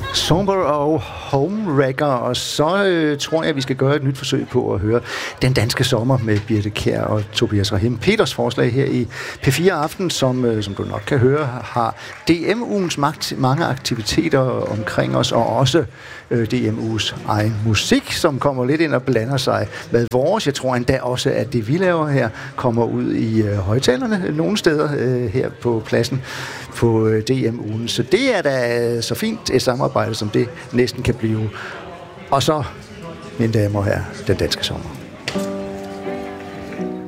Somber og Homewrecker, og så tror jeg, vi skal gøre et nyt forsøg på at høre Den Danske Sommer med Birthe Kjær og Tobias Rahim. Peters forslag her i P4 Aften, som du nok kan høre, har DM-ugens mange aktiviteter omkring os, og også DM-uges egen musik, som kommer lidt ind og blander sig med vores. Jeg tror endda også, at det vi laver her kommer ud i højtalerne nogle steder her på pladsen på DM-ugen. Så det er da så fint et samarbejde, som det næsten kan blive. Og så, mine damer og herrer, Den Danske Sommer.